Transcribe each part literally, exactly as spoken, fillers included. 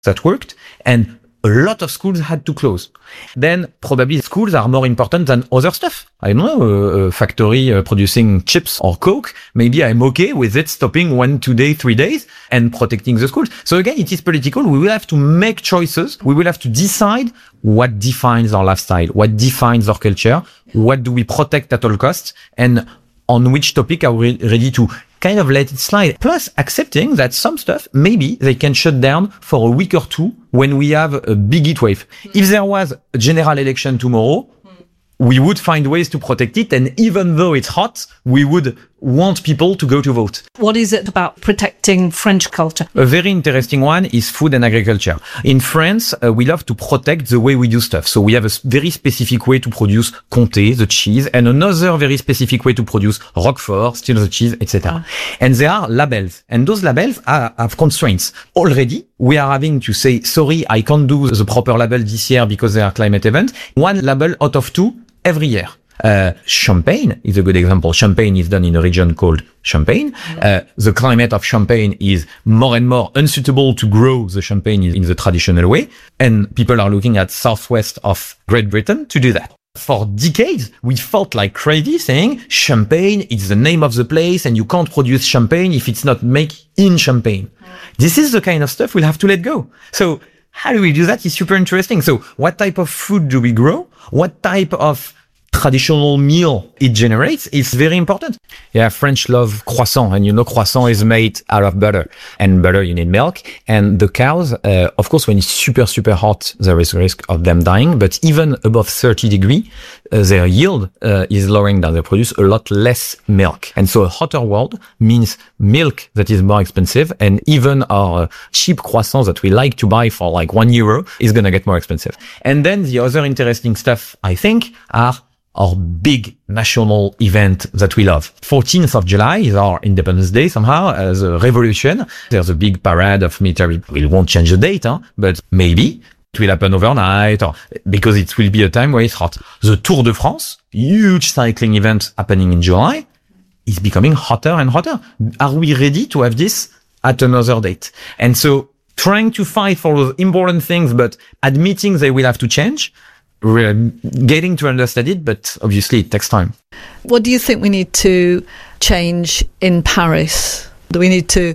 that worked, and a lot of schools had to close. Then probably schools are more important than other stuff. I don't know, a, a factory uh, producing chips or Coke. Maybe I'm okay with it stopping one, two days, three days and protecting the schools. So again, it is political. We will have to make choices. We will have to decide what defines our lifestyle, what defines our culture, what do we protect at all costs, and on which topic are we ready to kind of let it slide. Plus accepting that some stuff, maybe they can shut down for a week or two when we have a big heat wave. Mm. If there was a general election tomorrow, mm. we would find ways to protect it. And even though it's hot, we would want people to go to vote. What is it about protecting French culture? A very interesting one is food and agriculture. In France, uh, we love to protect the way we do stuff. So we have a very specific way to produce Comté, the cheese, and another very specific way to produce Roquefort, still the cheese, et cetera. Oh. And there are labels. And those labels are, have constraints. Already, we are having to say, sorry, I can't do the proper label this year because there are climate events. One label out of two every year. Uh, Champagne is a good example. Champagne is done in a region called Champagne. Uh, the climate of Champagne is more and more unsuitable to grow the champagne in the traditional way. And people are looking at southwest of Great Britain to do that. For decades, we felt like crazy saying Champagne is the name of the place and you can't produce champagne if it's not made in Champagne. This is the kind of stuff we'll have to let go. So how do we do that? It's super interesting. So what type of food do we grow? What type of traditional meal it generates is very important. Yeah, French love croissant, and you know croissant is made out of butter, and butter you need milk. And the cows, uh, of course, when it's super super hot, there is a risk of them dying. But even above thirty degree, uh, their yield uh, is lowering down. They produce a lot less milk, and so a hotter world means milk that is more expensive, and even our uh, cheap croissants that we like to buy for like one euro is gonna get more expensive. And then the other interesting stuff, I think, are our big national event that we love. fourteenth of July is our Independence Day somehow, as a revolution. There's a big parade of military. We won't change the date, huh? But maybe it will happen overnight, or because it will be a time where it's hot. The Tour de France, huge cycling event happening in July, is becoming hotter and hotter. Are we ready to have this at another date? And so trying to fight for those important things, but admitting they will have to change, we're getting to understand it, but obviously it takes time. What do you think we need to change in Paris? Do we need to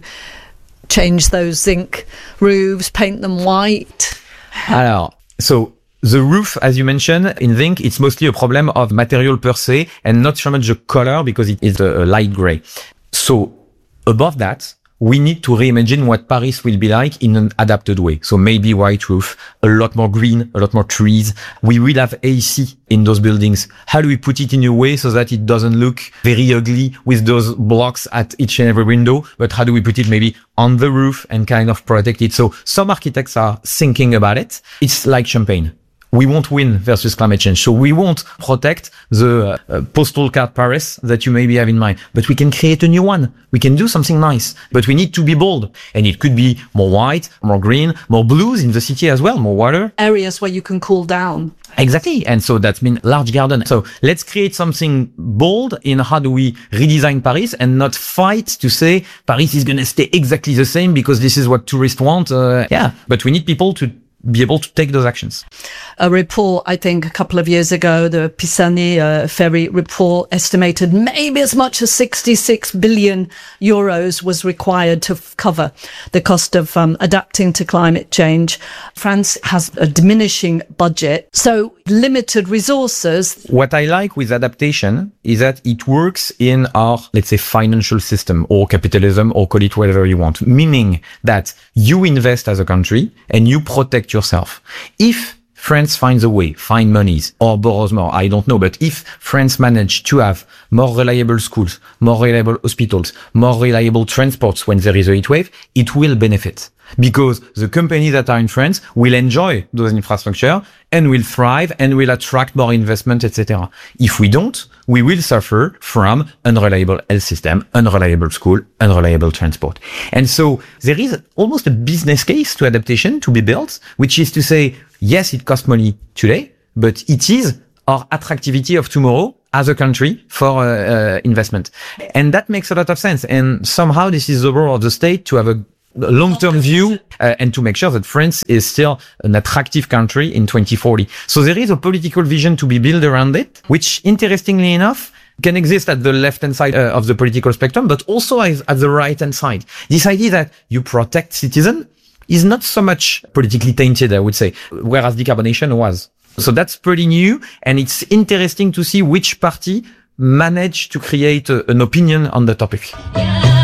change those zinc roofs, paint them white? Alors, so the roof, as you mentioned, in zinc, it's mostly a problem of material per se and not so much the color because it is a light gray. So above that, we need to reimagine what Paris will be like in an adapted way. So maybe white roof, a lot more green, a lot more trees. We will have A C in those buildings. How do we put it in a way so that it doesn't look very ugly with those blocks at each and every window? But how do we put it maybe on the roof and kind of protect it? So some architects are thinking about it. It's like Champagne. We won't win versus climate change. So we won't protect the uh, postal card Paris that you maybe have in mind, but we can create a new one. We can do something nice, but we need to be bold. And it could be more white, more green, more blues in the city as well, more water. Areas where you can cool down. Exactly. And so that's mean large garden. So let's create something bold in how do we redesign Paris and not fight to say Paris is going to stay exactly the same because this is what tourists want. Uh, yeah, but we need people to be able to take those actions. A report, I think, a couple of years ago, the Pisani uh, Ferry report estimated maybe as much as sixty-six billion euros was required to f- cover the cost of um, adapting to climate change. France has a diminishing budget, so limited resources. What I like with adaptation is that it works in our, let's say, financial system or capitalism, or call it whatever you want, meaning that you invest as a country and you protect yourself. If France finds a way, find monies, or borrows more, I don't know, but if France managed to have more reliable schools, more reliable hospitals, more reliable transports when there is a heat wave, it will benefit. Because the companies that are in France will enjoy those infrastructure and will thrive and will attract more investment, et cetera. If we don't, we will suffer from unreliable health system, unreliable school, unreliable transport. And so there is almost a business case to adaptation to be built, which is to say, yes, it costs money today, but it is our attractivity of tomorrow as a country for uh, uh, investment. And that makes a lot of sense. And somehow this is the role of the state to have a long-term view uh, and to make sure that France is still an attractive country in twenty forty. So there is a political vision to be built around it, which interestingly enough can exist at the left-hand side uh, of the political spectrum, but also as, at the right-hand side. This idea that you protect citizens is not so much politically tainted, I would say, whereas decarbonation was. So that's pretty new, and it's interesting to see which party managed to create a, an opinion on the topic.